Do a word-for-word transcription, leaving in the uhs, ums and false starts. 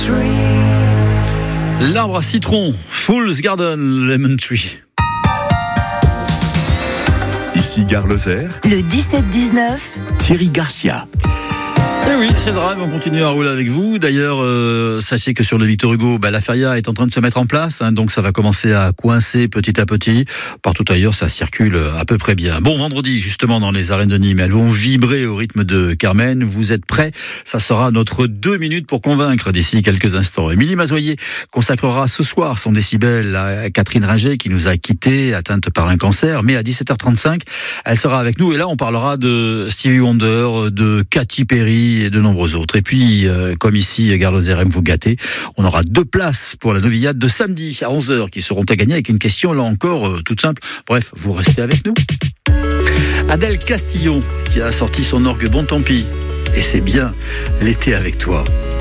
tree. L'arbre à citron, Fool's Garden, Lemon Tree. Ici Gare Lozère, Le dix-sept dix-neuf, Thierry Garcia. Et oui, c'est le drive, on continue à rouler avec vous. D'ailleurs, euh, sachez que sur le Victor Hugo, bah, la feria est en train de se mettre en place, hein, donc ça va commencer à coincer petit à petit. Partout ailleurs, ça circule à peu près bien. Bon, vendredi, justement, dans les arènes de Nîmes, elles vont vibrer au rythme de Carmen. Vous êtes prêts? Ça sera notre deux minutes pour convaincre d'ici quelques instants. Émilie Mazoyer consacrera ce soir son décibel à Catherine Ringer, qui nous a quittés, atteinte par un cancer. Mais à dix-sept heures trente-cinq, elle sera avec nous. Et là, on parlera de Stevie Wonder, de Katy Perry, et de nombreux autres. Et puis, euh, comme ici, Gare Lozère aime vous gâter, on aura deux places pour la novillade de samedi à onze heures qui seront à gagner avec une question, là encore, euh, toute simple. Bref, vous restez avec nous. Adèle Castillon, qui a sorti son orgue Bon Tant Pis. Et c'est bien l'été avec toi.